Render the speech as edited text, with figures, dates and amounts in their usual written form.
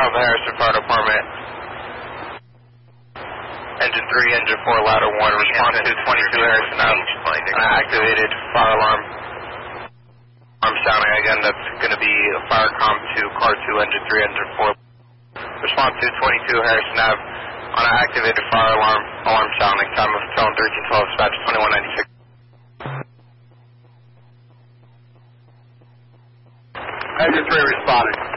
from the Harrison Fire Department. Engine 3, Engine 4, ladder 1, response to 22 Harrison Ave. Activated fire alarm. I'm sounding again. That's going to be fire comm to car 2, Engine 3, Engine 4. Response to 22 Harrison Ave on an activated fire alarm. Alarm sounding. Time of tone 1312, dispatch 2196. Engine 3 responding.